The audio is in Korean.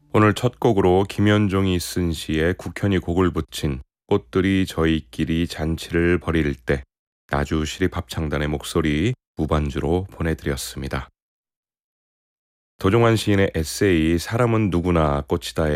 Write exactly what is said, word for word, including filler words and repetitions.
오늘 첫 곡으로 김현종이 쓴 시에 국현이 곡을 붙인 꽃들이 저희끼리 잔치를 벌일 때 나주시립합창단의 목소리 무반주로 보내드렸습니다. 도종환 시인의 에세이 사람은 누구나 꽃이다에